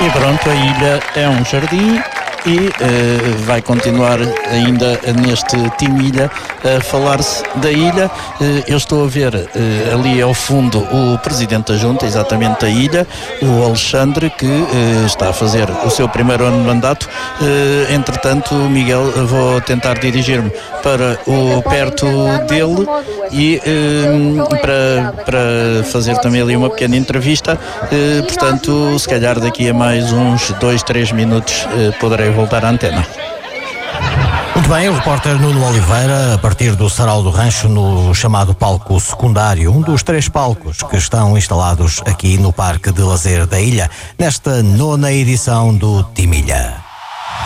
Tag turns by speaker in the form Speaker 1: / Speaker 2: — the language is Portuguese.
Speaker 1: E pronto, a ilha é um jardim e vai continuar ainda neste Team Ilha a falar-se da ilha. Eu estou a ver ali ao fundo o Presidente da Junta, exatamente da ilha, o Alexandre, que está a fazer o seu primeiro ano de mandato. Entretanto, Miguel, vou tentar dirigir-me para perto dele e para fazer também ali uma pequena entrevista. Portanto, se calhar daqui a mais uns 2-3 minutos poderei voltar à antena.
Speaker 2: Muito bem, o repórter Nuno Oliveira, a partir do Sarau do Rancho, no chamado palco secundário, um dos 3 palcos que estão instalados aqui no Parque de Lazer da Ilha, nesta 9ª edição do Team Ilha.